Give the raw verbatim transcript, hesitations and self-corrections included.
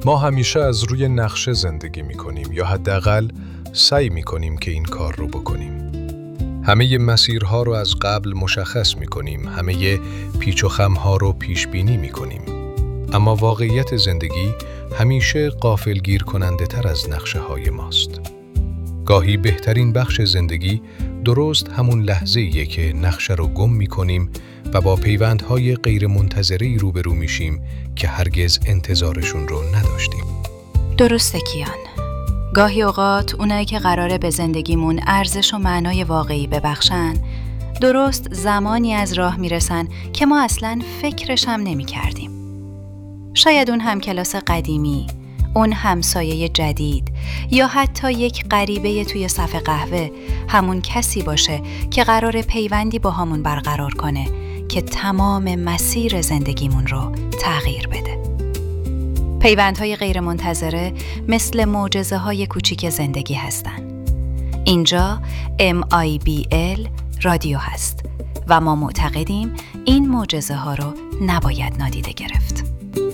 ما همیشه از روی نقشه زندگی می‌کنیم یا حداقل سعی می‌کنیم که این کار رو بکنیم. همه مسیرها رو از قبل مشخص می‌کنیم، همه پیچ و خم‌ها رو پیش بینی می‌کنیم. اما واقعیت زندگی همیشه غافلگیر کننده تر از نقشه های ماست. گاهی بهترین بخش زندگی درست همون لحظه‌ایه که نقشه رو گم می‌کنیم و با پیوندهای غیر منتظره‌ای روبرو میشیم که هرگز انتظارشون رو نداشتیم. درسته کیان. گاهی اوقات اونایی که قراره به زندگیمون ارزش و معنای واقعی ببخشن، درست زمانی از راه میرسن که ما اصلاً فکرش هم نمی کردیم. شاید اون همکلاس قدیمی، اون همسایه جدید یا حتی یک غریبه توی صف قهوه همون کسی باشه که قراره پیوندی با همون برقرار کنه که تمام مسیر زندگیمون رو تغییر بده. پیوندهای غیر منتظره مثل معجزه های کوچیک زندگی هستن. اینجا ام آی بی ال رادیو هست و ما معتقدیم این معجزه ها رو نباید نادیده گرفت.